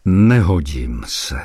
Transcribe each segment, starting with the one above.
Nehodím se.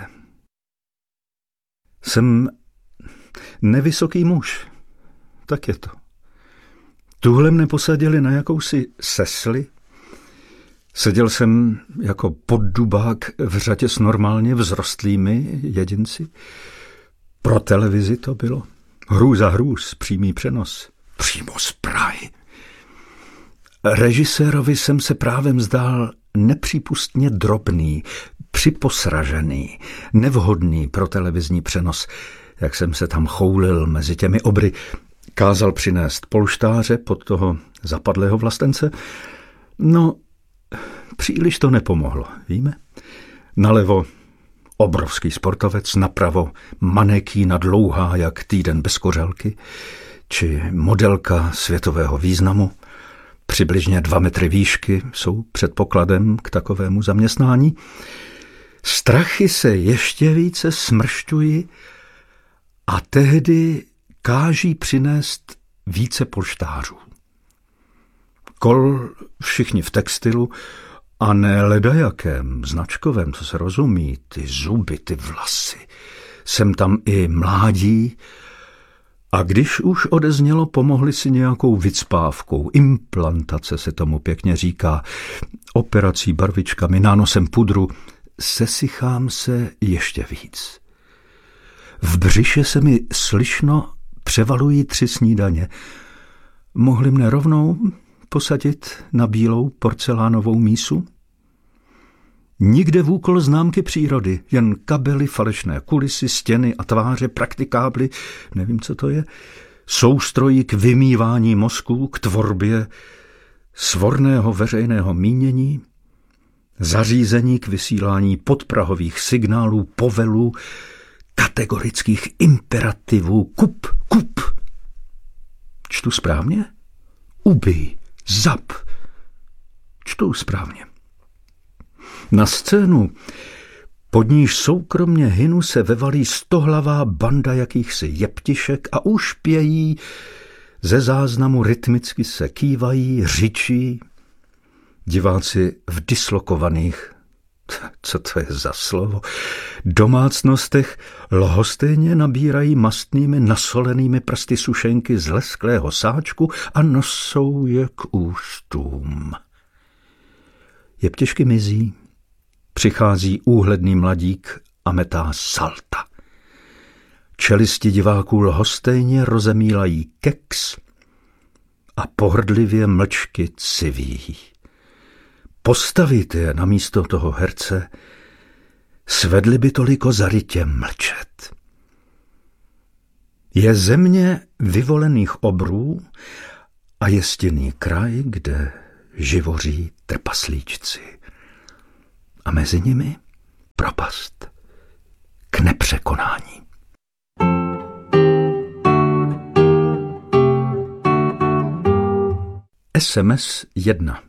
Jsem nevysoký muž. Tak je to. Tuhle mne posadili na jakousi sesli. Seděl jsem jako poddubák v řadě s normálně vzrostlými jedinci. Pro televizi to bylo. Hrůza hrůz, přímý přenos. Přímo z Prahy. Režisérovi jsem se právem zdál nepřípustně drobný, připosražený, nevhodný pro televizní přenos. Jak jsem se tam choulil mezi těmi obry, kázal přinést polštáře pod toho zapadlého vlastence. No, příliš to nepomohlo, víme? Nalevo obrovský sportovec, napravo manekína dlouhá jak týden bez kořálky, či modelka světového významu, přibližně 2 metry výšky jsou předpokladem k takovému zaměstnání. Strachy se ještě více smršťují a tehdy káží přinést více polštářů. Kol všichni v textilu a ne ledajakém, značkovém, co se rozumí, ty zuby, ty vlasy. Sem tam i mládí a když už odeznělo, pomohli si nějakou vycpávkou, implantace se tomu pěkně říká, operací barvičkami, nánosem pudru, sesychám se ještě víc. V břiše se mi slyšno převalují 3 snídaně. Mohli mne rovnou posadit na bílou porcelánovou mísu? Nikde vůkol známky přírody, jen kabely, falešné kulisy, stěny a tváře, praktikábly, nevím, co to je, soustrojí k vymývání mozků, k tvorbě svorného veřejného mínění, zařízení k vysílání podprahových signálů, povelů, kategorických imperativů, kup, kup. Čtu správně? Ubij, zap. Čtu správně. Na scénu, pod níž soukromně hynu, se vevalí 100hlavá banda jakýchsi jeptišek a už pějí, ze záznamu rytmicky se kývají, řičí. Diváci v dislokovaných, co to je za slovo, domácnostech lhostejně nabírají mastnými nasolenými prsty sušenky z lesklého sáčku a nosou je k ústům. Jeptišky mizí, přichází úhledný mladík a metá salta. Čelisti diváků lhostejně rozemílají keks a pohrdlivě mlčky civí. Postavit je na místo toho herce, svedli by toliko zarytě mlčet. Je země vyvolených obrů a je stinný kraj, kde živoří trpaslíčci. A mezi nimi propast k nepřekonání. SMS 1.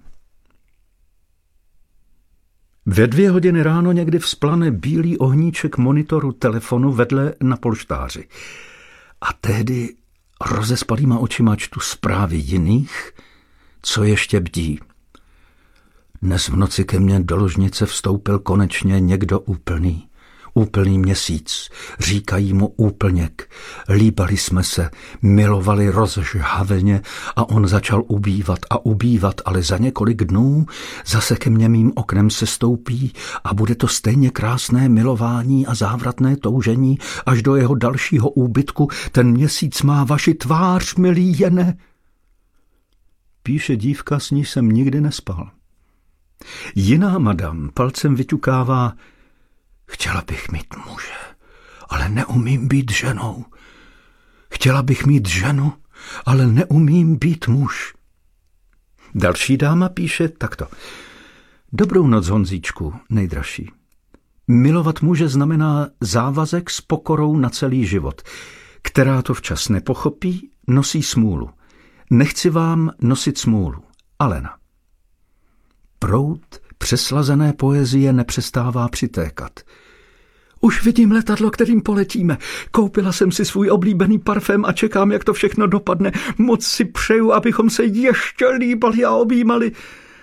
Ve 2 hodiny ráno někdy vzplane bílý ohníček monitoru telefonu vedle na polštáři. A tehdy rozespalýma očima čtu zprávy jiných, co ještě bdí. Dnes v noci ke mně do ložnice vstoupil konečně někdo úplný měsíc, říkají mu úplněk. Líbali jsme se, milovali rozžhaveně a on začal ubývat, ale za několik dnů zase ke mně mým oknem se stoupí a bude to stejně krásné milování a závratné toužení až do jeho dalšího úbytku. Ten měsíc má vaši tvář, milý Jene. Píše dívka, s níž jsem nikdy nespal. Jiná madam palcem vyťukává: chtěla bych mít muže, ale neumím být ženou. Chtěla bych mít ženu, ale neumím být muž. Další dáma píše takto: dobrou noc, Honzíčku, nejdražší. Milovat muže znamená závazek s pokorou na celý život. Která to včas nepochopí, nosí smůlu. Nechci vám nosit smůlu. Alena. Proud přeslazené poezie nepřestává přitékat. Už vidím letadlo, kterým poletíme. Koupila jsem si svůj oblíbený parfém a čekám, jak to všechno dopadne. Moc si přeju, abychom se ještě líbali a objímali.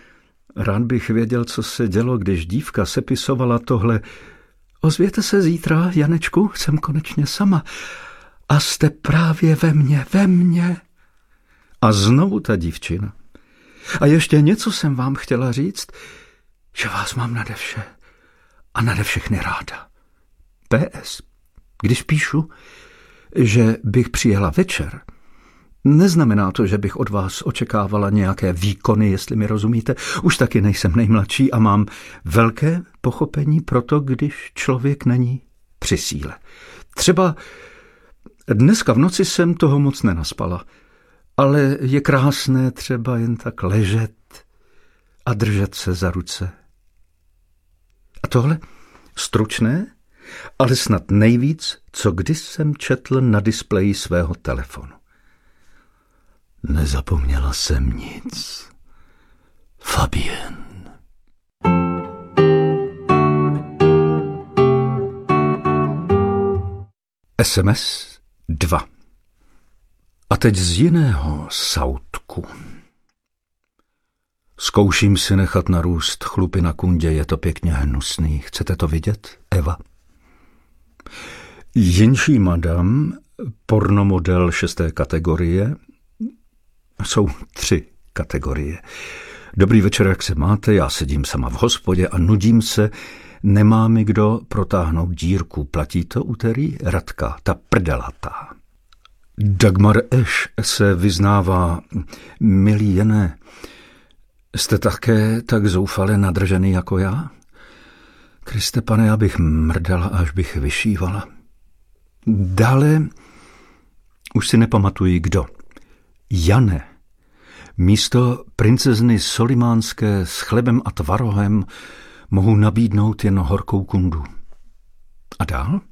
Rád bych věděl, co se dělo, když dívka sepisovala tohle. Ozvěte se zítra, Janečku, jsem konečně sama. A jste právě ve mně. A znovu ta dívčina. A ještě něco jsem vám chtěla říct, že vás mám nade vše a nade všechny ráda. PS. Když píšu, že bych přijela večer, neznamená to, že bych od vás očekávala nějaké výkony, jestli mi rozumíte. Už taky nejsem nejmladší a mám velké pochopení pro to, když člověk není při síle. Třeba dneska v noci jsem toho moc nenaspala, ale je krásné třeba jen tak ležet a držet se za ruce. A tohle stručné, ale snad nejvíc, co kdy jsem četl na displeji svého telefonu. Nezapomněla jsem nic. Fabienne. SMS 2. A teď z jiného sautku. Zkouším si nechat narůst chlupy na kundě, je to pěkně hnusný. Chcete to vidět, Eva? Jinší madam, pornomodel 6. kategorie. Jsou 3 kategorie. Dobrý večer, jak se máte? Já sedím sama v hospodě a nudím se. Nemá mi kdo protáhnout dírku. Platí to úterý? Radka, ta prdelatá. Dagmar Eš se vyznává, milý Jene, jste také tak zoufale nadržený jako já? Kriste pane, já bych mrdala, až bych vyšívala. Dále už si nepamatuji kdo. Jane, místo princezny Solimánské s chlebem a tvarohem mohu nabídnout jen horkou kundu. A dál?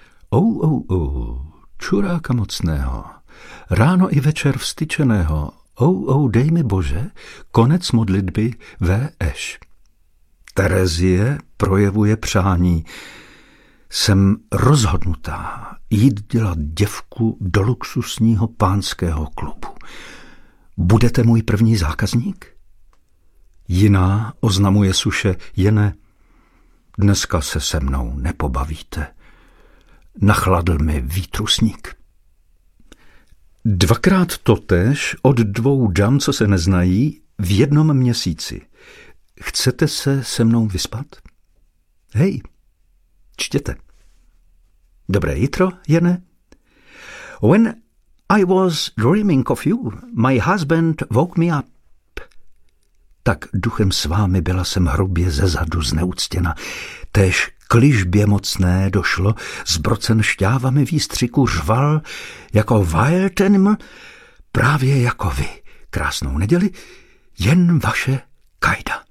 Čuráka mocného, ráno i večer vstyčeného, dej mi Bože, konec modlitby V.Š. Terezie projevuje přání. Jsem rozhodnutá jít dělat děvku do luxusního pánského klubu. Budete můj první zákazník? Jiná oznamuje suše, Jene, dneska se se mnou nepobavíte. Nachladl mi výtrusník. 2krát totéž od 2 dam, co se neznají, v 1 měsíci. Chcete se se mnou vyspat? Hej, čtěte. Dobré jitro, Jene. When I was dreaming of you, my husband woke me up. Tak duchem s vámi byla jsem hrubě zezadu zneuctěna. Též k ližbě mocné došlo, zbrocen šťávami výstřiku řval jako wild animal, právě jako vy. Krásnou neděli, jen vaše Kajda.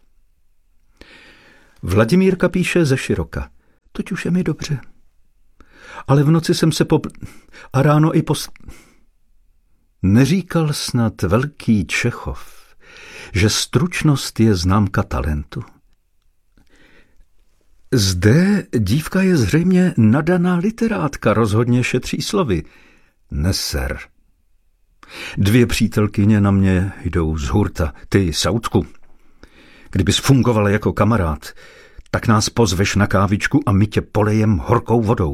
Vladimírka píše ze široka. Toť už je mi dobře. Ale v noci jsem se a ráno i Neříkal snad velký Čechov, že stručnost je známka talentu. Zde dívka je zřejmě nadaná literátka, rozhodně šetří slovy. Neser. 2 přítelkyně na mě jdou z hurta. Ty, Sautku, kdybys fungoval jako kamarád, tak nás pozveš na kávičku a my tě polejem horkou vodou.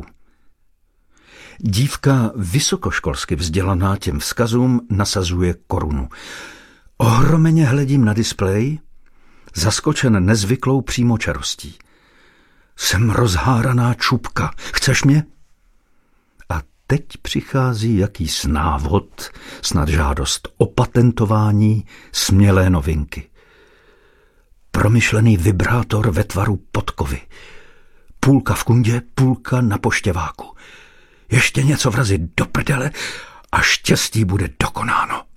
Dívka vysokoškolsky vzdělaná těm vzkazům nasazuje korunu. Ohromeně hledím na displej, zaskočen nezvyklou přímočarostí. Jsem rozháraná čupka. Chceš mě? A teď přichází jakýsi návod, snad žádost o patentování smělé novinky. Promyšlený vibrátor ve tvaru podkovy. Půlka v kundě, půlka na poštěváku. Ještě něco vrazit do prdele a štěstí bude dokonáno.